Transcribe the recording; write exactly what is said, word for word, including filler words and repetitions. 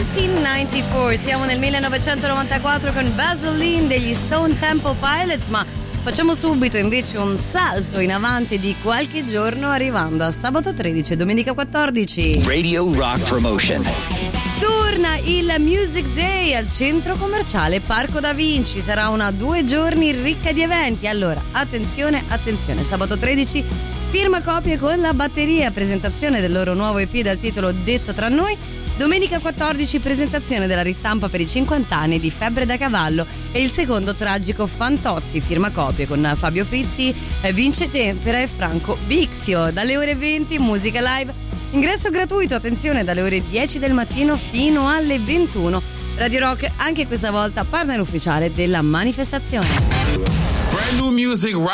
millenovecentonovantaquattro, siamo nel millenovecentonovantaquattro con Vaseline degli Stone Temple Pilots, ma facciamo subito invece un salto in avanti di qualche giorno arrivando a sabato tredici e domenica quattordici. Radio Rock Promotion. Torna il Music Day al centro commerciale Parco da Vinci, sarà una due giorni ricca di eventi. Allora, attenzione, attenzione, sabato tredici firma copie con la batteria, presentazione del loro nuovo E P dal titolo Detto tra noi. Domenica quattordici presentazione della ristampa per i cinquanta anni di Febbre da Cavallo e il secondo tragico Fantozzi, firma copie con Fabio Frizzi, Vince Tempera e Franco Bixio. Dalle ore venti musica live, ingresso gratuito, attenzione, dalle ore dieci del mattino fino alle ventuno. Radio Rock anche questa volta partner ufficiale della manifestazione. Brand new music